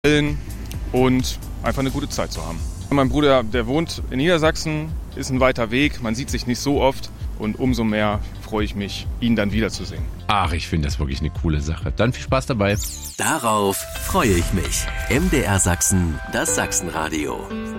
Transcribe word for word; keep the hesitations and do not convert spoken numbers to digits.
und einfach eine gute Zeit zu haben. Mein Bruder, der wohnt in Niedersachsen, ist ein weiter Weg, man sieht sich nicht so oft und umso mehr freue ich mich, ihn dann wiederzusehen. Ach, ich finde das wirklich eine coole Sache. Dann viel Spaß dabei. Darauf freue ich mich. M D R Sachsen, das Sachsenradio.